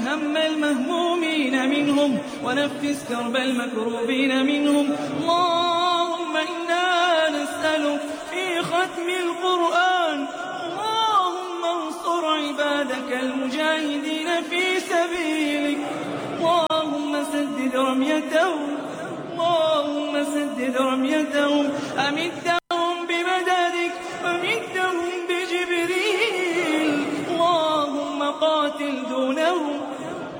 هم المهمومين منهم ونفس كرب المكروبين منهم. اللهم إنا نسألك في ختم القرآن اللهم انصر عبادك المجاهدين في سبيلك. اللهم سدد رميتهم أمد